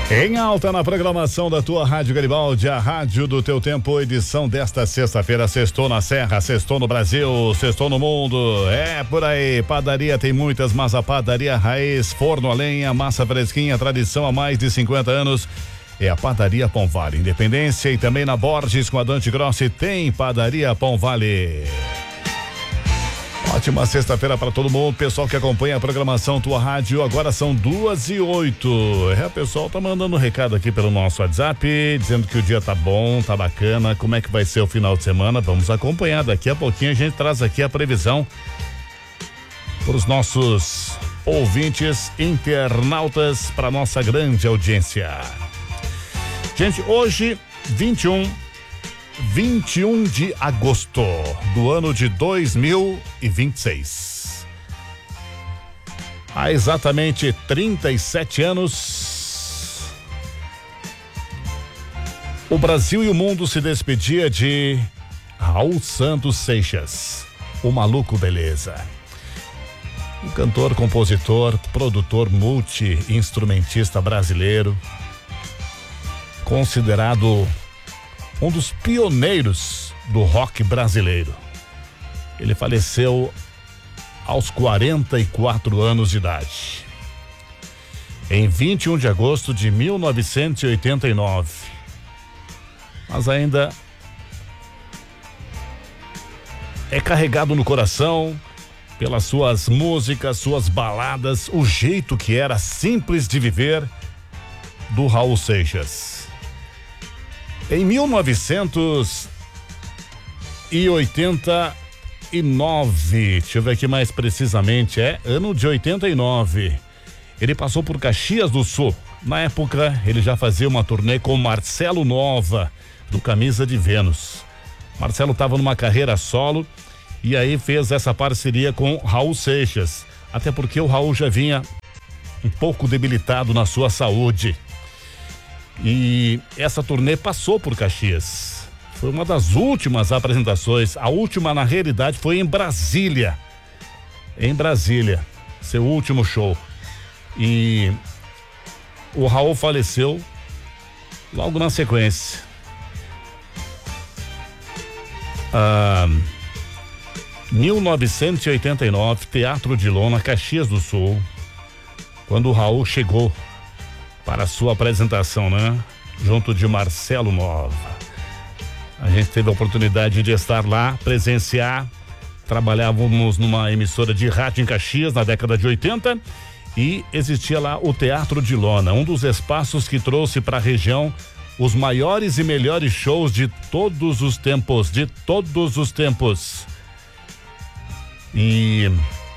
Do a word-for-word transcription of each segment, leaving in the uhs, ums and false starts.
Em alta na programação da tua Rádio Garibaldi, a rádio do teu tempo, edição desta sexta-feira. Sextou na Serra, sextou no Brasil, sextou no mundo. É por aí, padaria tem muitas, mas a padaria raiz, forno a lenha, massa fresquinha, tradição há mais de cinquenta anos. É a padaria Pão Vale, Independência, e também na Borges com a Dante Grossi tem padaria Pão Vale. Ótima sexta-feira para todo mundo, pessoal que acompanha a programação Tua Rádio. Agora são duas e oito. É, o pessoal tá mandando um recado aqui pelo nosso WhatsApp, dizendo que o dia tá bom, tá bacana. Como é que vai ser o final de semana? Vamos acompanhar. Daqui a pouquinho a gente traz aqui a previsão para os nossos ouvintes, internautas, para nossa grande audiência. Gente, hoje, vinte e um de agosto do ano de dois mil e vinte e seis. Há exatamente trinta e sete anos, o Brasil e o mundo se despedia de Raul Santos Seixas, o Maluco Beleza. Um cantor, compositor, produtor, multi-instrumentista brasileiro, considerado um dos pioneiros do rock brasileiro. Ele faleceu aos quarenta e quatro anos de idade, em vinte e um de agosto de mil novecentos e oitenta e nove. Mas ainda é carregado no coração pelas suas músicas, suas baladas, o jeito que era simples de viver do Raul Seixas. Em mil novecentos e oitenta e nove, deixa eu ver aqui mais precisamente, é ano de oitenta e nove, ele passou por Caxias do Sul. Na época, ele já fazia uma turnê com Marcelo Nova, do Camisa de Vênus. Marcelo estava numa carreira solo e aí fez essa parceria com Raul Seixas, até porque o Raul já vinha um pouco debilitado na sua saúde. E essa turnê passou por Caxias. Foi uma das últimas apresentações. A última, na realidade, foi em Brasília. Em Brasília, seu último show. E o Raul faleceu logo na sequência. Ah, mil novecentos e oitenta e nove, Teatro de Lona, Caxias do Sul, quando o Raul chegou para a sua apresentação, né? Junto de Marcelo Nova. A gente teve a oportunidade de estar lá, presenciar. Trabalhávamos numa emissora de rádio em Caxias na década de oitenta e existia lá o Teatro de Lona, um dos espaços que trouxe para a região os maiores e melhores shows de todos os tempos, de todos os tempos. E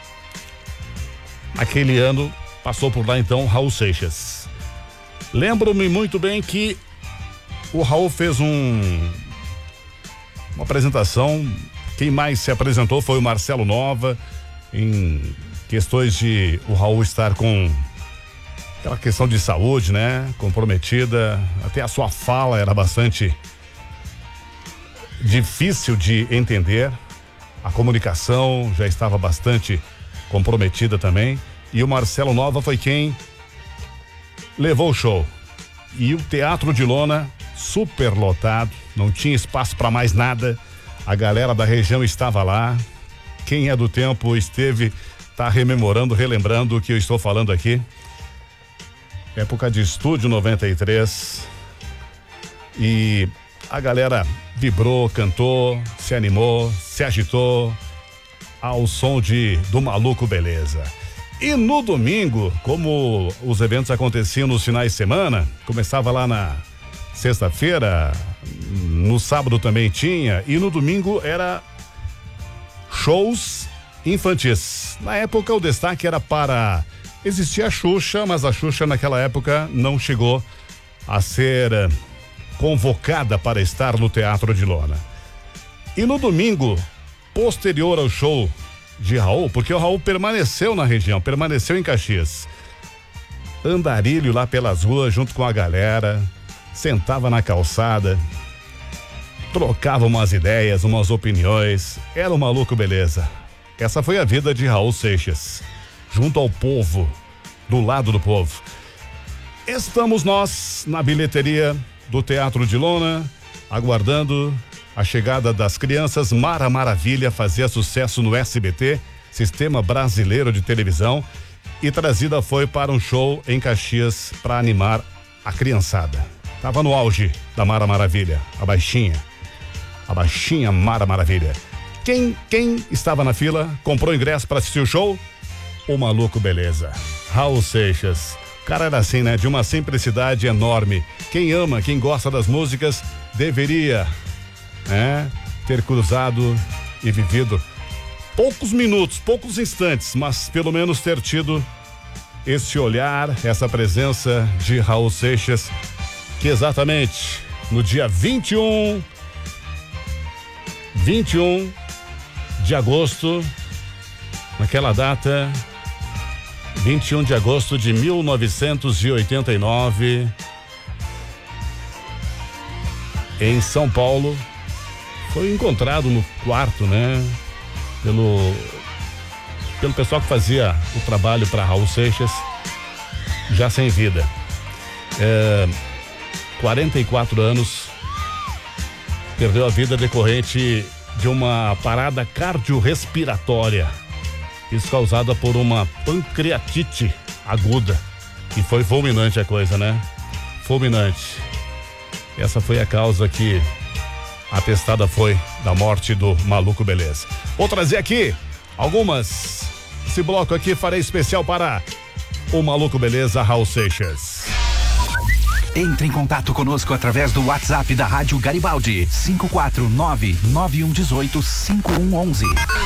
naquele ano passou por lá então Raul Seixas. Lembro-me muito bem que o Raul fez um uma apresentação. Quem mais se apresentou foi o Marcelo Nova, em questões de o Raul estar com aquela questão de saúde, né? Comprometida, até a sua fala era bastante difícil de entender, a comunicação já estava bastante comprometida também, e o Marcelo Nova foi quem levou o show. E o Teatro de Lona super lotado, não tinha espaço para mais nada. A galera da região estava lá. Quem é do tempo esteve, tá rememorando, relembrando o que eu estou falando aqui. Época de Estúdio noventa e três. E a galera vibrou, cantou, se animou, se agitou ao som de do Maluco Beleza. E no domingo, como os eventos aconteciam nos finais de semana, começava lá na sexta-feira, no sábado também tinha, e no domingo era shows infantis. Na época o destaque era para... Existia a Xuxa, mas a Xuxa naquela época não chegou a ser convocada para estar no Teatro de Lona. E no domingo, posterior ao show de Raul, porque o Raul permaneceu na região, permaneceu em Caxias. Andarilho lá pelas ruas junto com a galera, sentava na calçada, trocava umas ideias, umas opiniões, era um maluco beleza. Essa foi a vida de Raul Seixas, junto ao povo, do lado do povo. Estamos nós na bilheteria do Teatro de Lona, aguardando a chegada das crianças. Mara Maravilha fazia sucesso no S B T, Sistema Brasileiro de Televisão, e trazida foi para um show em Caxias para animar a criançada. Tava no auge da Mara Maravilha, a baixinha, a baixinha Mara Maravilha. Quem, quem estava na fila, comprou ingresso para assistir o show? O Maluco Beleza, Raul Seixas. O cara era assim, né? De uma simplicidade enorme. Quem ama, quem gosta das músicas, deveria, né, ter cruzado e vivido poucos minutos, poucos instantes, mas pelo menos ter tido esse olhar, essa presença de Raul Seixas, que exatamente no dia vinte e um de agosto, naquela data, vinte e um de agosto de mil novecentos e oitenta e nove, em São Paulo, foi encontrado no quarto, né? Pelo, pelo pessoal que fazia o trabalho para Raul Seixas, já sem vida. É, quarenta e quatro anos, perdeu a vida decorrente de uma parada cardiorrespiratória. Isso causada por uma pancreatite aguda. E foi fulminante a coisa, né? Fulminante. Essa foi a causa que atestada foi da morte do Maluco Beleza. Vou trazer aqui algumas. Esse bloco aqui farei especial para o Maluco Beleza, Raul Seixas. Entre em contato conosco através do WhatsApp da Rádio Garibaldi, cinco quatro nove nove um um oito cinco um um um.